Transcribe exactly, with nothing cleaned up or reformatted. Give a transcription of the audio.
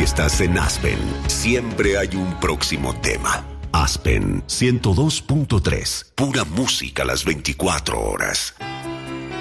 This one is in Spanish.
estás en Aspen, siempre hay un próximo tema. Aspen ciento dos punto tres. Pura música las veinticuatro horas.